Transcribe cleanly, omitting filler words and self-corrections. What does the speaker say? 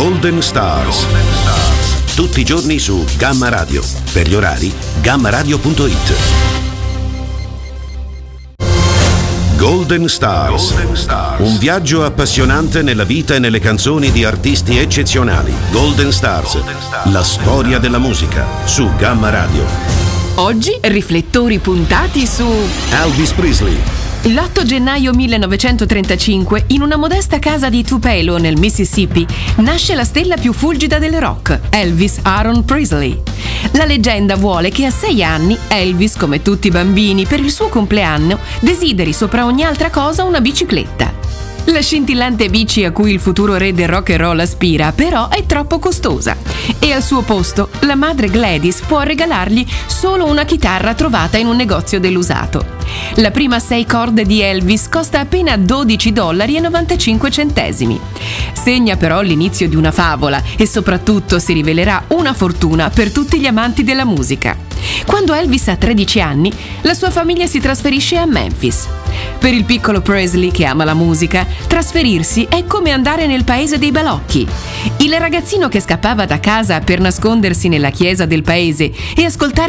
Golden Stars. Tutti i giorni su Gamma Radio. Per gli orari, gammaradio.it. Golden Stars. Un viaggio appassionante nella vita e nelle canzoni di artisti eccezionali. Golden Stars. La storia della musica su Gamma Radio. Oggi riflettori puntati su Elvis Presley. L'8 gennaio 1935, in una modesta casa di Tupelo, nel Mississippi, nasce la stella più fulgida del rock, Elvis Aaron Presley. La leggenda vuole che a 6 anni Elvis, come tutti i bambini, per il suo compleanno, desideri sopra ogni altra cosa una bicicletta. La scintillante bici a cui il futuro re del rock and roll aspira, però, è troppo costosa e al suo posto la madre Gladys può regalargli solo una chitarra trovata in un negozio dell'usato. La prima 6 corde di Elvis costa appena $12,95. Segna però l'inizio di una favola e soprattutto si rivelerà una fortuna per tutti gli amanti della musica. Quando Elvis ha 13 anni, la sua famiglia si trasferisce a Memphis. Per il piccolo Presley, che ama la musica, trasferirsi è come andare nel paese dei balocchi. Il ragazzino che scappava da casa per nascondersi nella chiesa del paese e ascoltare